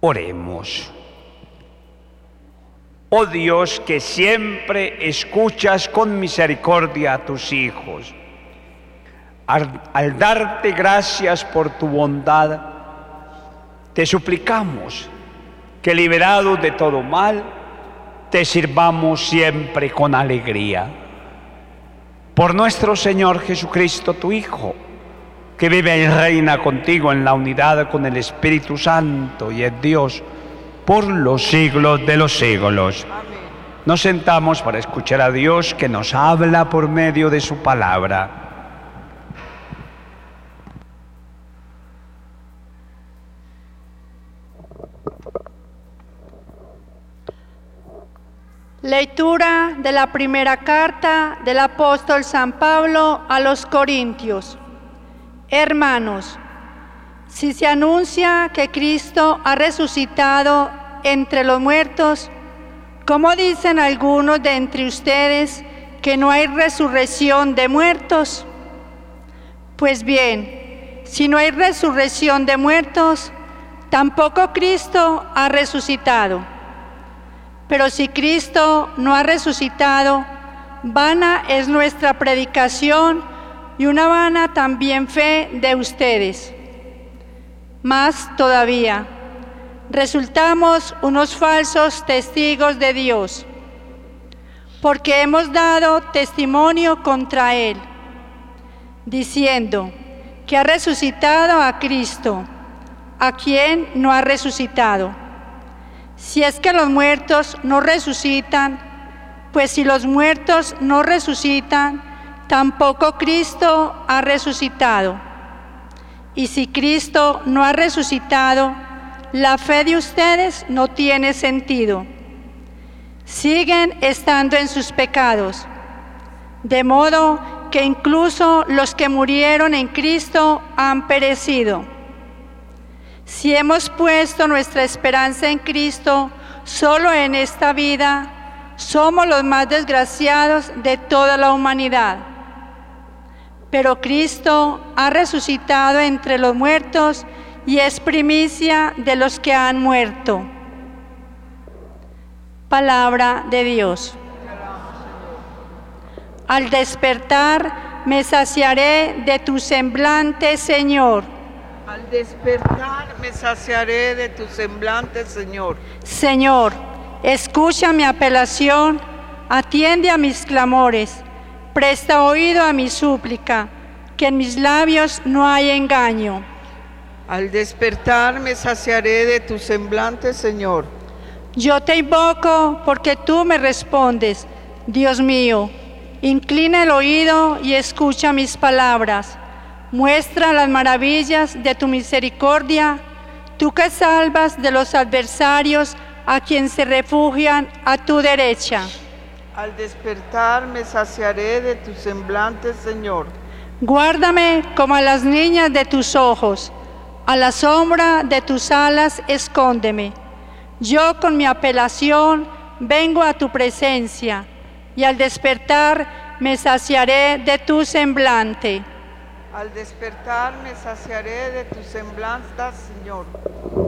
Oremos. Oh Dios, que siempre escuchas con misericordia a tus hijos, al darte gracias por tu bondad, te suplicamos que, liberados de todo mal, te sirvamos siempre con alegría. Por nuestro Señor Jesucristo, tu Hijo, que vive y reina contigo en la unidad con el Espíritu Santo y es Dios por los siglos de los siglos. Amén. Nos sentamos para escuchar a Dios que nos habla por medio de su palabra. Lectura de la primera carta del apóstol San Pablo a los Corintios. Hermanos, si se anuncia que Cristo ha resucitado entre los muertos, ¿cómo dicen algunos de entre ustedes que no hay resurrección de muertos? Pues bien, si no hay resurrección de muertos, tampoco Cristo ha resucitado. Pero si Cristo no ha resucitado, vana es nuestra predicación y una vana también fe de ustedes. Más todavía, resultamos unos falsos testigos de Dios, porque hemos dado testimonio contra Él, diciendo que ha resucitado a Cristo, a quien no ha resucitado. Si es que los muertos no resucitan, pues si los muertos no resucitan, tampoco Cristo ha resucitado. Y si Cristo no ha resucitado, la fe de ustedes no tiene sentido. Siguen estando en sus pecados, de modo que incluso los que murieron en Cristo han perecido. Si hemos puesto nuestra esperanza en Cristo solo en esta vida, somos los más desgraciados de toda la humanidad. Pero Cristo ha resucitado entre los muertos y es primicia de los que han muerto. Palabra de Dios. Al despertar me saciaré de tu semblante, Señor. Al despertar me saciaré de tu semblante, Señor. Señor, escucha mi apelación, atiende a mis clamores, presta oído a mi súplica, que en mis labios no hay engaño. Al despertar me saciaré de tu semblante, Señor. Yo te invoco porque tú me respondes, Dios mío. Inclina el oído y escucha mis palabras. Muestra las maravillas de tu misericordia, tú que salvas de los adversarios a quien se refugian a tu derecha. Al despertar me saciaré de tu semblante, Señor. Guárdame como a las niñas de tus ojos, a la sombra de tus alas escóndeme. Yo con mi apelación vengo a tu presencia, y al despertar me saciaré de tu semblante. Al despertar me saciaré de tu semblanza, Señor.